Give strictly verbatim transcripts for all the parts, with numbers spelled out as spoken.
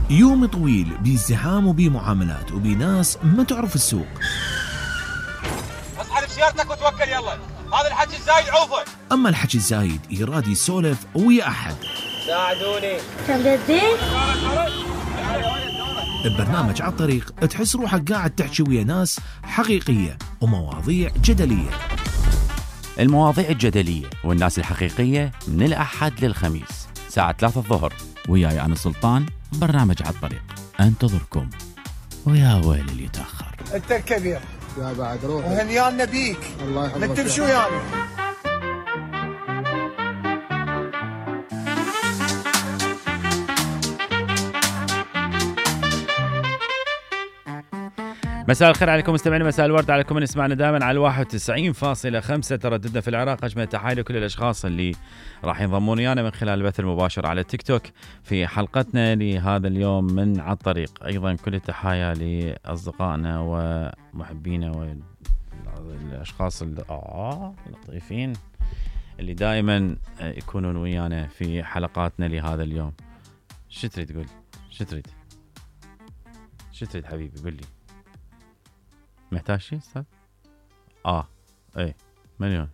يوم طويل بازدحام وبمعاملات وبناس ما تعرف السوق. اصحى بسيارتك وتوكل يلا، هذا الحكي الزايد عوفه. أما الحكي الزايد يراد يسولف ويا أحد. ساعدوني. تمدين؟ ببرنامج على الطريق تحس روحك قاعد تحكي ويا ناس حقيقية ومواضيع جدلية. المواضيع الجدلية والناس الحقيقية من الأحد للخميس ساعة ثلاثة الظهر، وياي أنا سلطان. برنامج على الطريق انتظركم، ويا ويل اللي يتأخر. أنت الكبير يا بعد روح وهنيان بيك. الله يحفظك. نكتب شو يعني؟ مساء الخير عليكم مستمعين، مساء الورد عليكم من اسمعنا دائما على واحد وتسعين فاصلة خمسة ترددنا في العراق. أجمل تحايا لكل الأشخاص اللي راح ينضمون ويانا من خلال البث المباشر على تيك توك في حلقتنا لهذا اليوم من على الطريق. أيضا كل التحايا لأصدقائنا ومحبينا والأشخاص اللطيفين اللي دائما يكونون ويانا في حلقاتنا لهذا اليوم. شو تريد تقول؟ شو تريد؟ شو تريد حبيبي؟ قل لي. محتاج شيء استاذ؟ اه ايه مليون.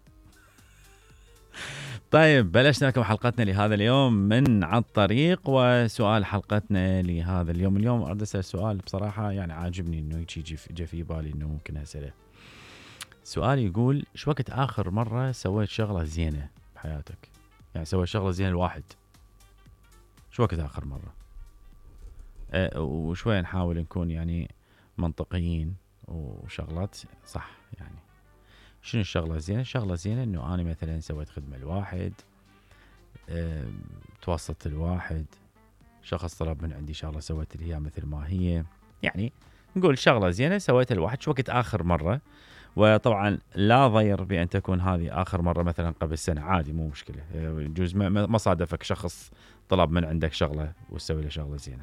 طيب بلشنا لكم حلقتنا لهذا اليوم من على الطريق، وسؤال حلقتنا لهذا اليوم اليوم اريد اسال سؤال بصراحه يعني عاجبني انه يجي جا في بالي انه ممكن اساله. سؤال يقول شو وقت اخر مره سويت شغله زينه بحياتك؟ يعني سويت شغله زينه الواحد شو وقت اخر مره؟ أه وشوي نحاول نكون يعني منطقيين وشغلات صح. يعني شنو الشغلة الزينة؟ الشغلة الزينة انه انا مثلا سويت خدمة الواحد، اه توسطت الواحد، شخص طلب من عندي شغلة سويت لي مثل ما هي. يعني نقول شغلة زينة سويت الواحد شو وقت اخر مرة. وطبعا لا ضير بان تكون هذه اخر مرة مثلا قبل سنة، عادي مو مشكلة. يجوز ما صادفك شخص طلب من عندك شغلة وتسوي له شغلة زينة.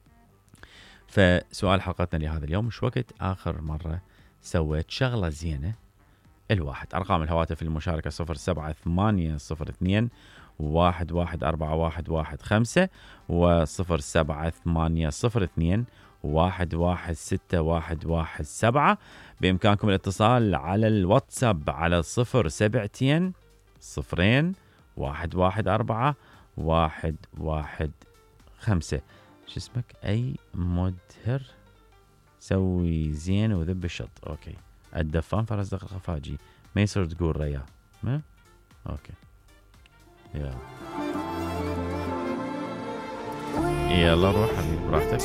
فسؤال حلقتنا لهذا اليوم شو وقت آخر مرة سويت شغلة زينة الواحد؟ أرقام الهواتف المشاركة صفر سبعة ثمانية صفر اثنين واحد واحد أربعة واحد واحد خمسة وصفر سبعة ثمانية صفر اثنين واحد واحد ستة واحد واحد سبعة. بإمكانكم الاتصال على الواتساب على صفر سبعتين صفرين واحد واحد أربعة واحد واحد خمسة. شو اسمك؟ أي مدهر سوي زين وذب الشط. أوكي. الدفان فرزدق الخفاجي ما يصير تقول ريا ما؟ أوكي يلا يلا روح حبيبي براحتك.